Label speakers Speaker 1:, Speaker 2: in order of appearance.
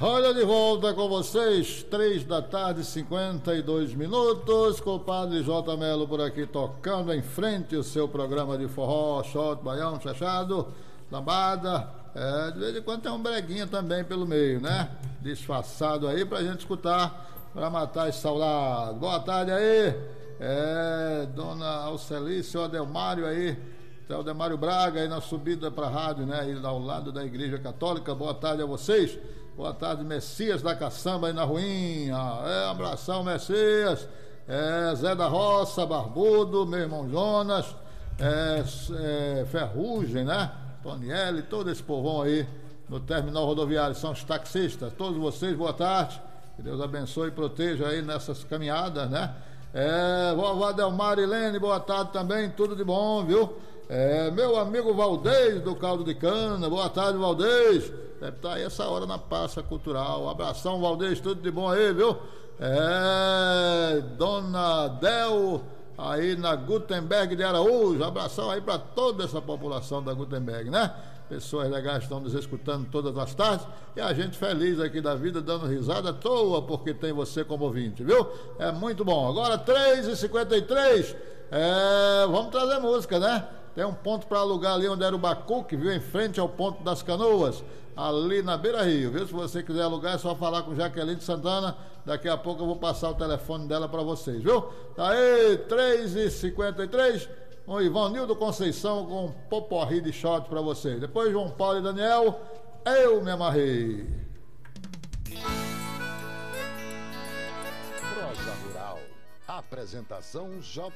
Speaker 1: Olha, de volta com vocês, 3h52, compadre J. Melo por aqui tocando em frente o seu programa de forró, shot, baião, chachado, lambada, de vez em quando tem um breguinha também pelo meio, né? Disfarçado aí pra gente escutar, pra matar esse saudade. Boa tarde aí, dona Alcelice, o Adelmário aí, o Adelmário Braga aí na subida pra rádio, né? Aí ao lado da Igreja Católica, boa tarde a vocês. Boa tarde, Messias da Caçamba aí na Ruinha. Abração, Messias. Zé da Roça, Barbudo, meu irmão Jonas, Ferrugem, né? Toniele, todo esse povão aí no terminal rodoviário, são os taxistas. Todos vocês, boa tarde. Que Deus abençoe e proteja aí nessas caminhadas, né? Vovó Delmar e Lene, boa tarde também, tudo de bom, viu? Meu amigo Valdez do Caldo de Cana, boa tarde, Valdez. Deve estar aí essa hora na Praça Cultural. Um abração, Valdez, tudo de bom aí, viu? Dona Del aí na Gutenberg de Araújo, abração aí para toda essa população da Gutenberg, né? Pessoas legais estão nos escutando todas as tardes e a gente feliz aqui da vida, dando risada à toa porque tem você como ouvinte, viu? É muito bom. Agora 3h53, vamos trazer música, né? Tem um ponto para alugar ali onde era o Bacuque, viu? Em frente ao ponto das Canoas, ali na Beira Rio, viu? Se você quiser alugar é só falar com Jaqueline Santana. Daqui a pouco eu vou passar o telefone dela para vocês, viu? Tá aí, 3h53, o Ivanildo Conceição com um poporri de shot para vocês. Depois João Paulo e Daniel, eu me amarrei.
Speaker 2: Prosa Rural. Apresentação J.